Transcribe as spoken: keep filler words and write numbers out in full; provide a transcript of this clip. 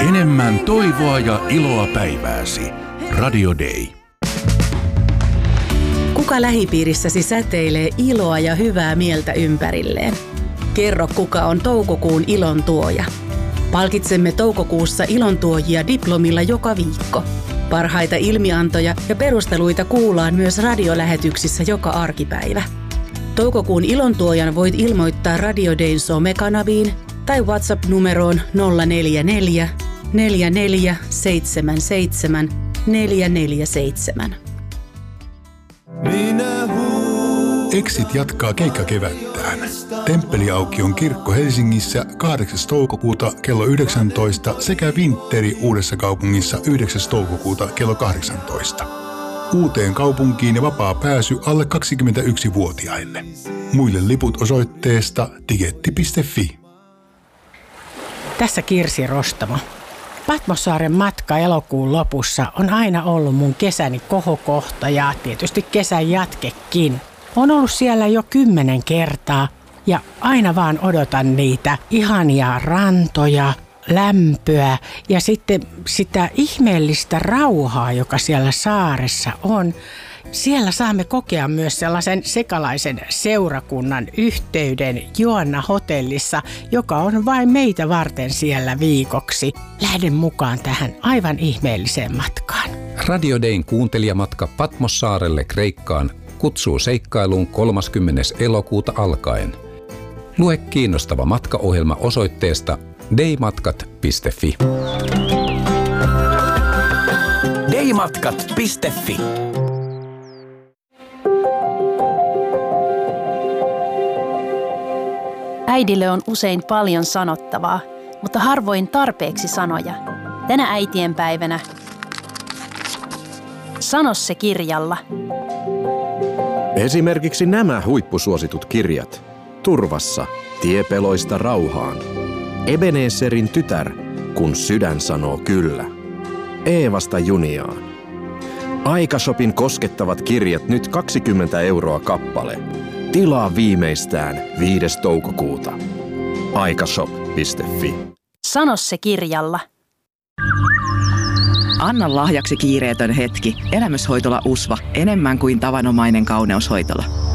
Enemmän toivoa ja iloa päivääsi. Radio Day. Kuka lähipiirissäsi säteilee iloa ja hyvää mieltä ympärilleen? Kerro, kuka on toukokuun ilon tuoja. Palkitsemme toukokuussa ilontuojia diplomilla joka viikko. Parhaita ilmiantoja ja perusteluita kuullaan myös radiolähetyksissä joka arkipäivä. Toukokuun ilontuojan voit ilmoittaa Radio Dayn somekanaviin tai WhatsApp-numeroon nolla neljä neljä, neljä neljä seitsemän seitsemän, neljä neljä seitsemän. Exit jatkaa keikkakevättään. Temppeliaukion kirkko Helsingissä kahdeksas toukokuuta kello yhdeksäntoista sekä Vintteri Uudessakaupungissa yhdeksäs toukokuuta kello kahdeksantoista. Uuteen kaupunkiin ja vapaa pääsy alle kaksikymmentäyksivuotiaille. Muille liput osoitteesta tigetti piste fi. Tässä Kirsi Rostamo. Patmossaaren matka elokuun lopussa on aina ollut mun kesäni kohokohta ja tietysti kesän jatkekin. Olen ollut siellä jo kymmenen kertaa ja aina vaan odotan niitä ihania rantoja, lämpöä ja sitten sitä ihmeellistä rauhaa, joka siellä saaressa on. Siellä saamme kokea myös sellaisen sekalaisen seurakunnan yhteyden Joanna hotellissa, joka on vain meitä varten siellä viikoksi. Lähden mukaan tähän aivan ihmeelliseen matkaan. Radio Dayn kuuntelijamatka Patmossaarelle Kreikkaan kutsuu seikkailuun kolmaskymmenes elokuuta alkaen. Lue kiinnostava matkaohjelma osoitteesta daymatkat piste fi. daymatkat piste fi. Äidille on usein paljon sanottavaa, mutta harvoin tarpeeksi sanoja. Tänä äitienpäivänä sano se kirjalla. Esimerkiksi nämä huippusuositut kirjat. Turvassa, tiepeloista rauhaan. Ebenezerin tytär, kun sydän sanoo kyllä. Eevasta Juniaan. Aikashopin koskettavat kirjat nyt kaksikymmentä euroa kappale. Tilaa viimeistään viides toukokuuta. aikashop piste fi. Sano se kirjalla. Anna lahjaksi kiireetön hetki. Elämyshoitola U S V A. Enemmän kuin tavanomainen kauneushoitola.